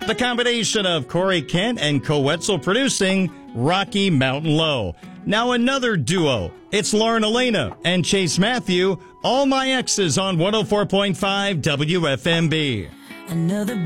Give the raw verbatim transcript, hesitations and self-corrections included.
The combination of Corey Kent and Co Wetzel producing Rocky Mountain Low. Now another duo. It's Lauren Elena and Chase Matthew. All My Exes on one oh four point five W F M B. Another